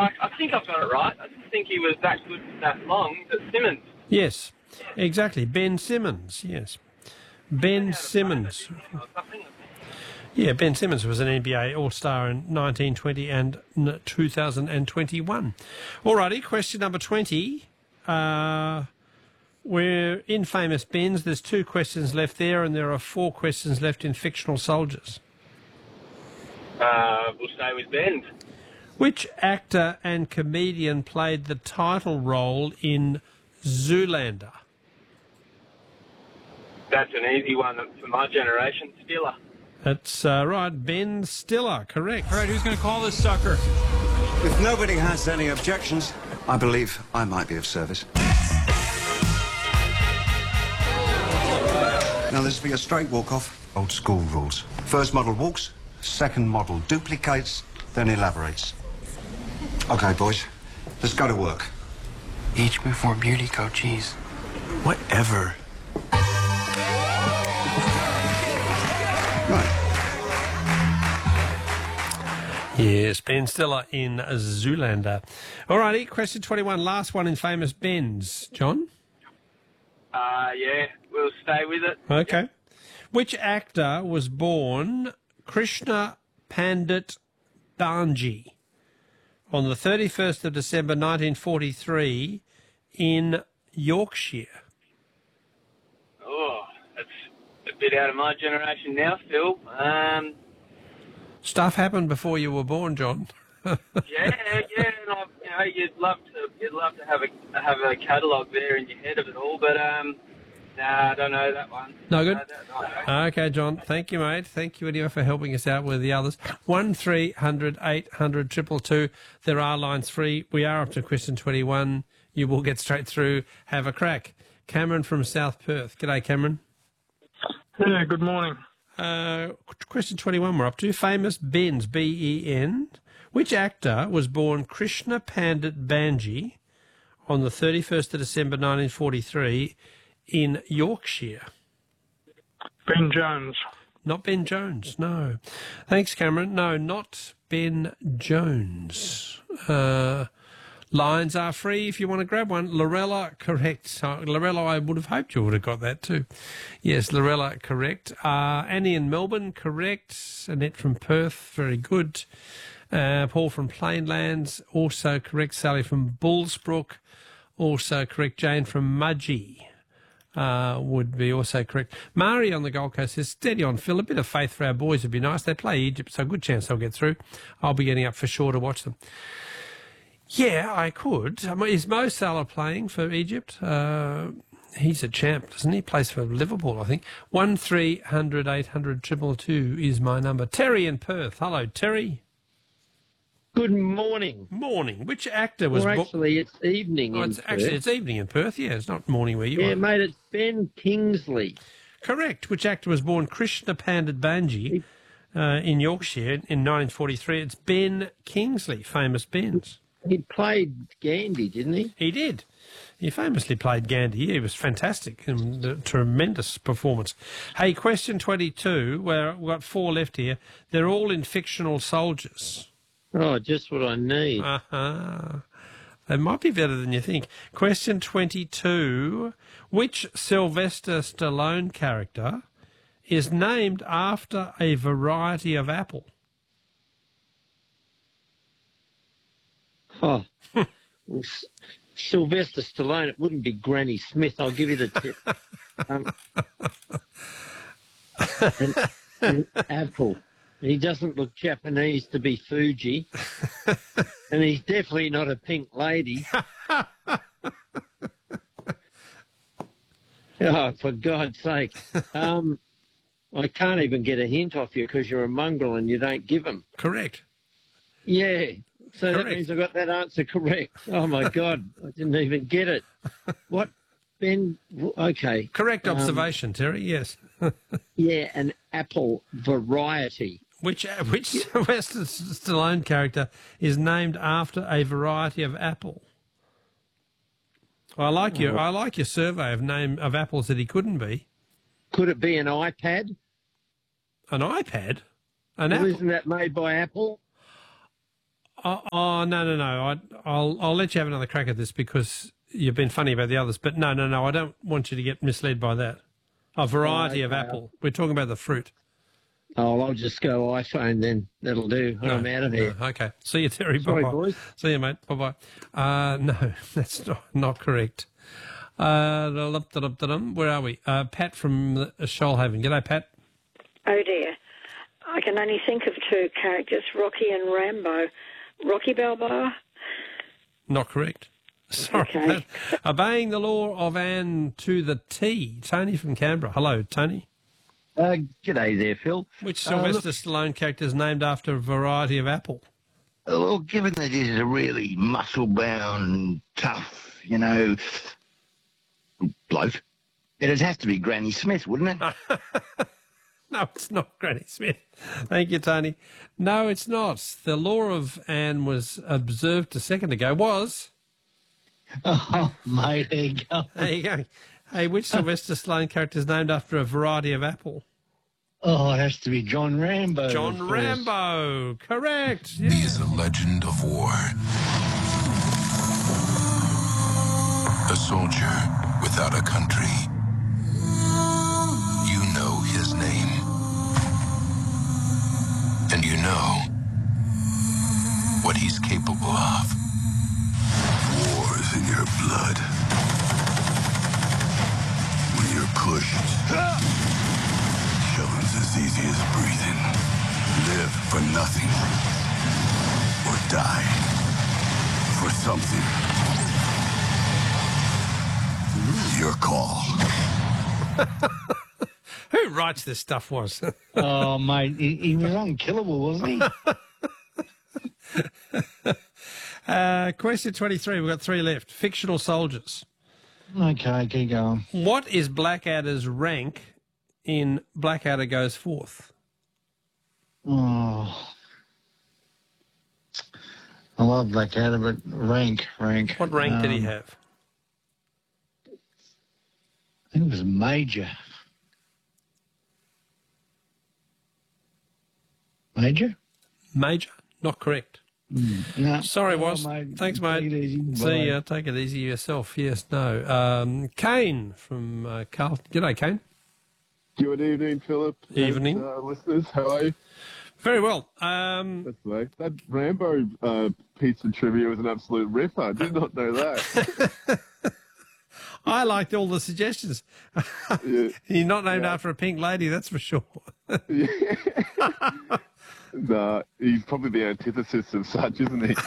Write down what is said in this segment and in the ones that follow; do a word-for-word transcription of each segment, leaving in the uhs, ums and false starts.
I, I think I've got it right. I didn't think he was that good for that long, but Simmons. Yes, exactly. Ben Simmons, yes. Ben Simmons. Yeah, Ben Simmons was an N B A All-Star in nineteen twenty and two thousand twenty-one. All righty, question number twenty. Uh, we're in Famous Bens. There's two questions left there, and there are four questions left in Fictional Soldiers. Uh, we'll stay with Ben. Which actor and comedian played the title role in Zoolander? That's an easy one for my generation. Stiller. That's uh, right, Ben Stiller, correct. All right, who's going to call this sucker? If nobody has any objections, I believe I might be of service. Now, this will be a straight walk-off. Old school rules. First model walks, second model duplicates, then elaborates. OK, boys, let's go to work. Age before beauty, Coach. Geez. Whatever. Right. Yes, Ben Stiller in Zoolander. All righty, question twenty-one, last one in Famous Bens. John? Uh, yeah, we'll stay with it. Okay. Which actor was born Krishna Pandit Banji on the thirty-first of December nineteen forty-three in Yorkshire? Oh, that's a bit out of my generation now, Phil. Um, Stuff happened before you were born, John. yeah, yeah, and I, you know, you'd love to, you'd love to have a have a catalogue there in your head of it all, but um, nah, I don't know that one. No good? No, that- no. Okay, John. Thank you, mate. Thank you, anyway, for helping us out with the others. One three hundred eight hundred two two two. There are lines free. We are up to question twenty-one. You will get straight through. Have a crack. Cameron from South Perth. G'day, Cameron. Yeah, good morning. Uh, question twenty-one we're up to. Famous Bens, B E N. Which actor was born Krishna Pandit Banji on the thirty-first of December nineteen forty-three in Yorkshire? Ben Jones. Not Ben Jones, no. Thanks, Cameron. No, not Ben Jones. Uh, lines are free if you want to grab one. Lorella, correct. So, Lorella, I would have hoped you would have got that too. Yes, Lorella, correct. Uh, Annie in Melbourne, correct. Annette from Perth, very good. Uh, Paul from Plainlands, also correct. Sally from Bullsbrook, also correct. Jane from Mudgee. Uh, would be also correct. Mari on the Gold Coast says, steady on, Phil. A bit of faith for our boys would be nice. They play Egypt, so a good chance they'll get through. I'll be getting up for sure to watch them. Yeah, I could. I mean, is Mo Salah playing for Egypt? Uh, he's a champ, doesn't he? Plays for Liverpool, I think. One three hundred eight hundred triple two is my number. Terry in Perth. Hello, Terry. Good morning. Morning. Which actor was... Or bo- actually, it's evening oh, in it's Perth. Actually, it's evening in Perth, yeah. It's not morning where you Yeah, are. mate, it's Ben Kingsley. Correct. Which actor was born Krishna Pandit Banji uh, in Yorkshire in nineteen forty-three? It's Ben Kingsley, famous Bens. He played Gandhi, didn't he? He did. He famously played Gandhi. He was fantastic and a tremendous performance. Hey, question twenty-two, where we've got four left here. They're all in fictional soldiers. Oh, just what I need. Uh-huh. They might be better than you think. Question twenty-two. Which Sylvester Stallone character is named after a variety of apple? Oh, well, S- Sylvester Stallone, it wouldn't be Granny Smith. I'll give you the tip. Um, an, an apple. He doesn't look Japanese to be Fuji. And he's definitely not a pink lady. Oh, for God's sake. Um, I can't even get a hint off you because you're a mongrel and you don't give them. Correct. Yeah. So Correct. that means I got that answer correct. Oh, my God. I didn't even get it. What? Ben? Okay. Correct Um, observation, Terry, yes. Yeah, an apple variety. Which which Sylvester Stallone character is named after a variety of apple? I like your I like your survey of name of apples that he couldn't be. Could it be an iPad? An iPad? An Well, apple? isn't that made by Apple? Oh, oh no, no, no. I, I'll I'll let you have another crack at this because you've been funny about the others. But no, no, no. I don't want you to get misled by that. A variety Oh, of okay. apple. We're talking about the fruit. Oh, I'll just go iPhone then. That'll do. No, I'm out of here. no, okay. See you, Terry. Sorry, Bye-bye. boys. See you, mate. Bye-bye. Uh, no, that's not, not correct. Uh, da-dum-da-dum-da-dum. Where are we? Uh, Pat from uh, Shoalhaven. G'day, Pat. Oh dear. I can only think of two characters, Rocky and Rambo. Rocky Balboa? Not correct. Sorry. Okay. Pat. Obeying the law of Anne to the T. Tony from Canberra. Hello, Tony. Uh, g'day there, Phil. Which Uh, Sylvester look- Stallone character is named after a variety of apple? Well, given that he's a really muscle-bound, tough, you know, bloke, it'd have to be Granny Smith, wouldn't it? No, it's not Granny Smith. Thank you, Tony. No, it's not. The law of Anne was observed a second ago. Was. Oh, mate, there you go. There you go. Hey, which Sylvester Stallone character is named after a variety of apple? Oh, it has to be John Rambo. John of course. Rambo. Correct. He Yeah. is a legend of war. A soldier without a country. You know his name. And you know what he's capable of. War is in your blood. When you're pushed, killing's as easy as breathing. Live for nothing. Or die for something. Your call. Who writes this stuff was? Oh, mate, he, he was unkillable, wasn't he? uh, question twenty-three. We've got three left. Fictional soldiers. Okay, keep going. What is Blackadder's rank in Blackadder Goes Forth? Oh, I love Blackadder, but rank, rank. What rank did he Um, have? I think it was Major. Major? Major? Not correct. No. Sorry, Oh, was. mate. Thanks, Take mate. it easy. See Bye. ya. Take it easy yourself. Yes, no. Um, Kane from uh, Carlton. G'day, Kane. Good evening, Philip. Evening. And, uh, listeners, how are you? Very well. Um, That's right. That Rambo uh, pizza trivia was an absolute ripper. I did not know that. I liked all the suggestions. Yeah. You're not named Yeah. after a pink lady, that's for sure. Nah, he's probably the antithesis of such, isn't he?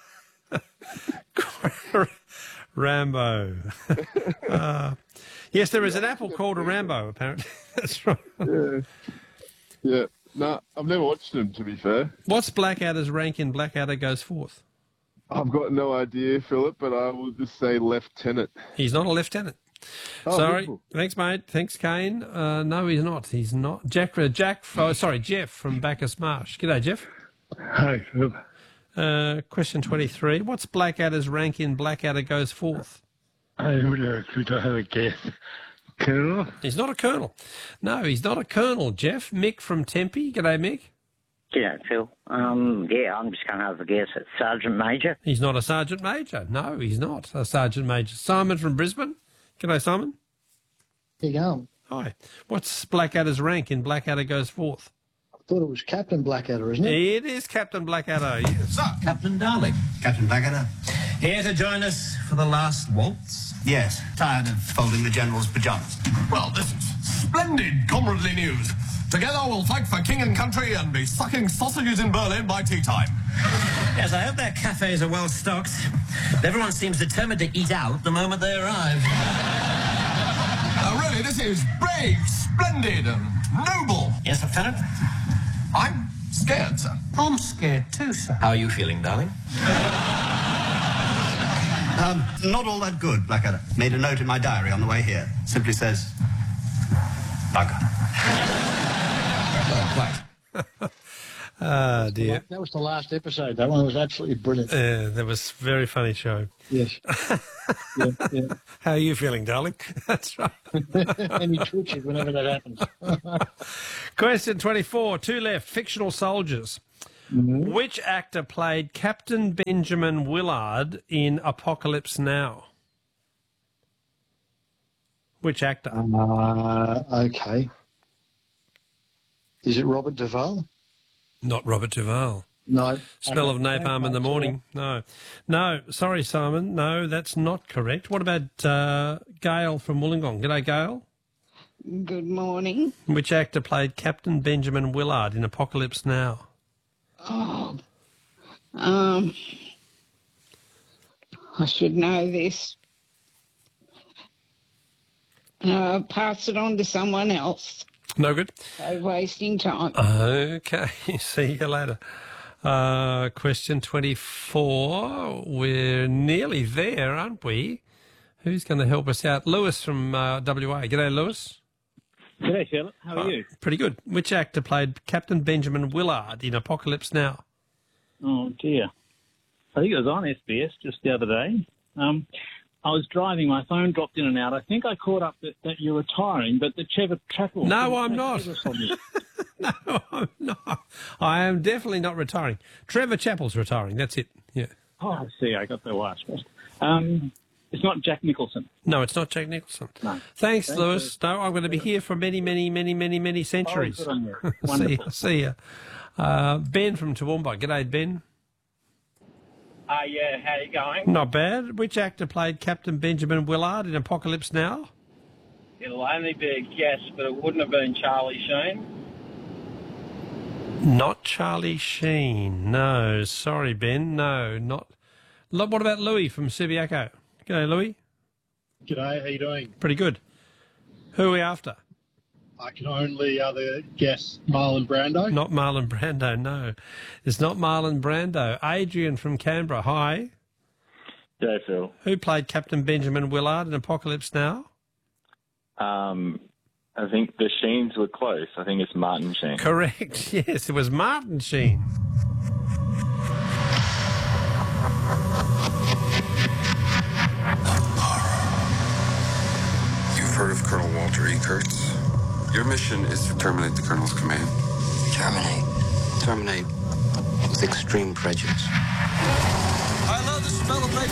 Rambo. uh, yes, there is an apple called a Rambo, apparently. That's right. Yeah. Yeah. Nah, I've never watched him, to be fair. What's Blackadder's rank in Blackadder Goes Forth? I've got no idea, Philip, but I will just say lieutenant. He's not a lieutenant. Oh, Sorry. beautiful. Thanks, mate. Thanks, Kane. Uh, no, he's not. He's not. Jack, uh, Jack, oh, sorry, Jeff from Bacchus Marsh. G'day, Jeff. Hi, Phil. Uh, question twenty-three. What's Blackadder's rank in Blackadder Goes Forth? I would uh, could I have a guess? Colonel? He's not a colonel. No, he's not a colonel, Jeff. Mick from Tempe. G'day, Mick. G'day, Phil. Um, yeah, I'm just going to have a guess at Sergeant Major. He's not a sergeant major. No, he's not a sergeant major. Simon from Brisbane. G'day, Simon. There you go. Hi. What's Blackadder's rank in Blackadder Goes Forth? I thought it was Captain Blackadder, isn't it? It is Captain Blackadder, yes. So, Captain Darling. Captain Blackadder? Here to join us for the last waltz? Yes. Tired of folding the General's pyjamas. Well, this is splendid comradely news. Together we'll fight for king and country and be sucking sausages in Berlin by tea time. Yes, I hope their cafes are well stocked. Everyone seems determined to eat out the moment they arrive. Uh, really, this is brave, splendid, and noble. Yes, Lieutenant? I'm scared, sir. I'm scared too, sir. How are you feeling, darling? Um, not all that good, Blackadder. Made a note in my diary on the way here. Simply says, bugger. Ah, dear. That was the last episode. That one was absolutely brilliant. Yeah, that was a very funny show. Yes. yeah, yeah. How are you feeling, darling? That's right. And he twitches whenever that happens. Question twenty-four. Two left. Fictional soldiers. Which actor played Captain Benjamin Willard in Apocalypse Now? Which actor? Uh, okay. Is it Robert Duvall? Not Robert Duvall. No. Smell of napalm in the morning. No. No, sorry, Simon. No, that's not correct. What about uh, Gail from Wollongong? G'day, Gail. Good morning. Which actor played Captain Benjamin Willard in Apocalypse Now? Oh, um, I should know this. Uh, pass it on to someone else. No good. So wasting time. Okay, see you later. Uh, question twenty-four. We're nearly there, aren't we? Who's going to help us out? Lewis from uh, W A. G'day, Lewis. G'day, Charlotte. How are Oh, you? Pretty good. Which actor played Captain Benjamin Willard in Apocalypse Now? Oh, dear. I think it was on S B S just the other day. Um, I was driving, my phone dropped in and out. I think I caught up that, that you're retiring, but the Trevor Chappell... No, I'm not. No, I'm not. I am definitely not retiring. Trevor Chappell's retiring. That's it. Yeah. Oh, I see. I got the last one. Um, it's not Jack Nicholson. No, it's not Jack Nicholson. No. Thanks, Thanks, Lewis. No, I'm going to be here for many, many, many, many, many centuries. Oh, good on you. see, Wonderful. see ya. Uh, Ben from Toowoomba. G'day, Ben. Uh, yeah, how you going? Not bad. Which actor played Captain Benjamin Willard in Apocalypse Now? It'll only be a guess, but it wouldn't have been Charlie Sheen. Not Charlie Sheen. No, sorry, Ben. No, not. Lo- What about Louis from Subiaco? G'day, Louis. G'day, how you doing? Pretty good. Who are we after? I can only other guess Marlon Brando. Not Marlon Brando, no. It's not Marlon Brando. Adrian from Canberra, hi. G'day, Phil. Who played Captain Benjamin Willard in Apocalypse Now? Um, I think the Sheens were close. I think it's Martin Sheen. Correct, yes, it was Martin Sheen. You've heard of Colonel Walter E. Kurtz? Your mission is to terminate the Colonel's command. Terminate. Terminate with extreme prejudice. I love the smell of napalm.